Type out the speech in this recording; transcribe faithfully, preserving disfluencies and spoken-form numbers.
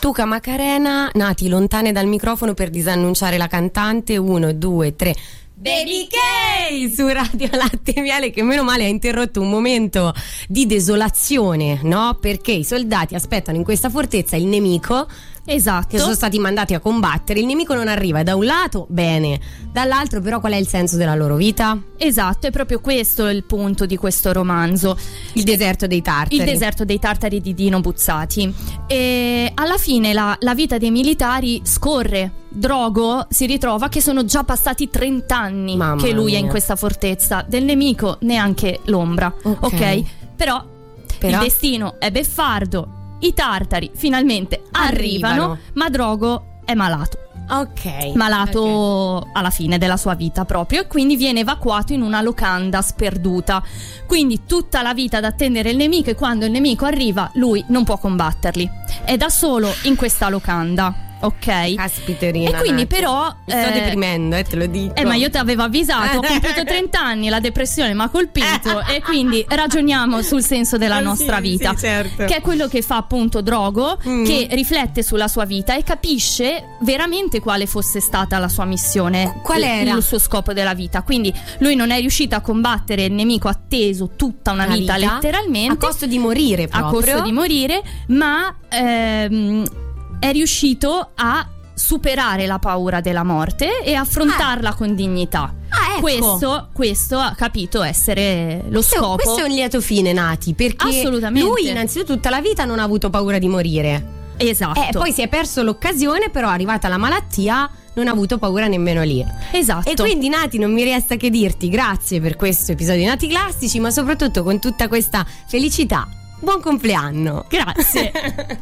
Tuca Macarena, Nati, lontane dal microfono per disannunciare la cantante. Uno, due, tre. Baby K su Radio Latte e Miele, che meno male ha interrotto un momento di desolazione, no? Perché i soldati aspettano in questa fortezza il nemico. Esatto. Che sono stati mandati a combattere. Il nemico non arriva, da un lato bene, dall'altro però qual è il senso della loro vita? Esatto, è proprio questo il punto di questo romanzo. Il deserto dei tartari. Il deserto dei tartari di Dino Buzzati. E alla fine la, la vita dei militari scorre. Drogo si ritrova che sono già passati trenta anni Mamma che lui mia. è in questa fortezza. Del nemico neanche l'ombra. Ok, okay? Però, però il destino è beffardo. I tartari finalmente arrivano, arrivano, ma Drogo è malato. Ok. Malato okay. alla fine della sua vita proprio, e quindi viene evacuato in una locanda sperduta. Quindi tutta la vita ad attendere il nemico, e quando il nemico arriva lui non può combatterli. È da solo in questa locanda. Ok. Caspiterina. E quindi Nati. però mi sto eh, deprimendo, eh, te lo dico. Eh, ma io ti avevo avvisato, ho compiuto trenta anni, la depressione mi ha colpito e quindi ragioniamo sul senso della eh, nostra sì, vita, sì, certo. che è quello che fa appunto Drogo, mm. che riflette sulla sua vita e capisce veramente quale fosse stata la sua missione, qual era il suo scopo della vita. Quindi lui non è riuscito a combattere il nemico atteso tutta una, una vita, vita letteralmente, a costo di morire proprio. a costo di morire, ma ehm, è riuscito a superare la paura della morte e affrontarla ah. con dignità. Ah, ecco. Questo, questo ha capito essere lo questo, scopo. Questo è un lieto fine, Nati, perché assolutamente. Lui innanzitutto tutta la vita non ha avuto paura di morire. Esatto. E eh, poi si è perso l'occasione, però arrivata la malattia non ha avuto paura nemmeno lì. Esatto. E quindi, Nati, non mi resta che dirti grazie per questo episodio di Nati Classici, ma soprattutto con tutta questa felicità. Buon compleanno. Grazie.